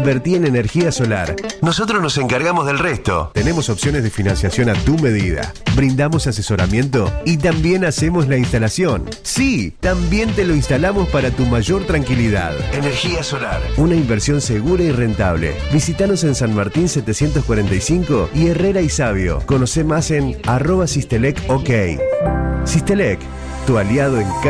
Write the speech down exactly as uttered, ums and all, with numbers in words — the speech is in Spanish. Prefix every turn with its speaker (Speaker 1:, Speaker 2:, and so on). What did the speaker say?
Speaker 1: Invertí en energía solar. Nosotros nos encargamos del resto. Tenemos opciones de financiación a tu medida. Brindamos asesoramiento y también hacemos la instalación. Sí, también te lo instalamos para tu mayor tranquilidad. Energía solar. Una inversión segura y rentable. Visítanos en San Martín setecientos cuarenta y cinco y Herrera y Sabio. Conoce más en arroba Sistelec OK. Sistelec, tu aliado en